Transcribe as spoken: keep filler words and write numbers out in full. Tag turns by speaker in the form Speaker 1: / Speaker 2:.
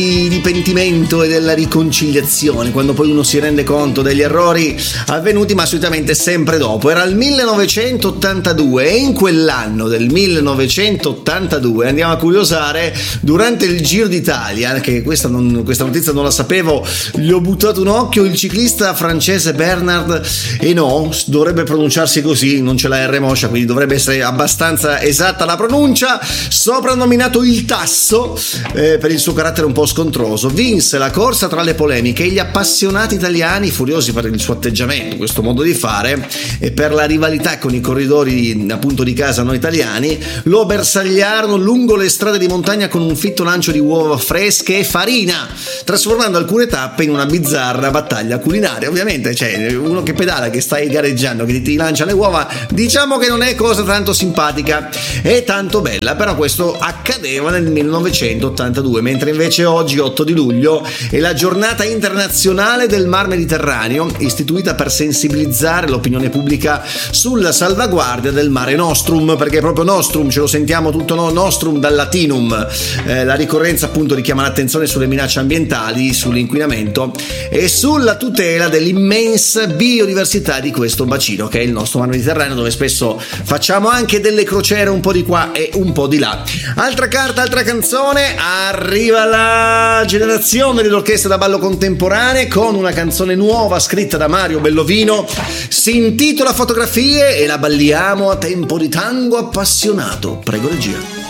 Speaker 1: di pentimento e della riconciliazione, quando poi uno si rende conto degli errori avvenuti, ma solitamente sempre dopo. Era il millenovecentottantadue e in quell'anno del millenovecentottantadue, andiamo a curiosare, durante il Giro d'Italia, che questa, non, questa notizia non la sapevo, gli ho buttato un occhio, il ciclista francese Bernard Hinault, dovrebbe pronunciarsi così, non c'è la R moscia, quindi dovrebbe essere abbastanza esatta la pronuncia, soprannominato il Tasso eh, per il suo carattere un po' scontroso, vinse la corsa tra le polemiche e gli appassionati italiani, furiosi per il suo atteggiamento, questo modo di fare e per la rivalità con i corridori appunto di casa noi italiani, lo bersagliarono lungo le strade di montagna con un fitto lancio di uova fresche e farina, trasformando alcune tappe in una bizzarra battaglia culinaria. Ovviamente c'è uno che pedala, che stai gareggiando, che ti lancia le uova, diciamo che non è cosa tanto simpatica e tanto bella, però questo accadeva nel millenovecentottantadue, mentre invece oggi otto di luglio è la giornata internazionale del Mar Mediterraneo, istituita per sensibilizzare l'opinione pubblica sulla salvaguardia del Mare Nostrum, perché proprio Nostrum ce lo sentiamo tutto, no? Nostrum dal latinum, eh, la ricorrenza appunto richiama l'attenzione sulle minacce ambientali, sull'inquinamento e sulla tutela dell'immensa biodiversità di questo bacino che è il nostro Mar Mediterraneo, dove spesso facciamo anche delle crociere un po' di qua e un po' di là. Altra carta, altra canzone, arriva la generazione dell'orchestra da ballo contemporanee con una canzone nuova scritta da Mario Bellovino, si intitola Fotografie e la balliamo a tempo di tango appassionato. Prego regia.